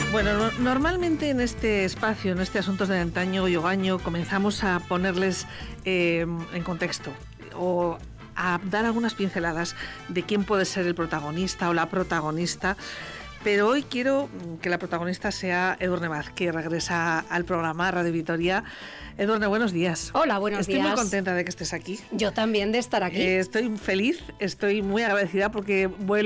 Bueno, normalmente en este espacio, en este Asuntos de Antaño y Ogaño, comenzamos a ponerles en contexto o a dar algunas pinceladas de quién puede ser el protagonista o la protagonista. Pero hoy quiero que la protagonista sea Edurne Vaz, que regresa al programa Radio Vitoria. Edurne, buenos días. Hola, buenos días. Estoy muy contenta de que estés aquí. Yo también de estar aquí. Estoy feliz, estoy muy agradecida porque vuelvo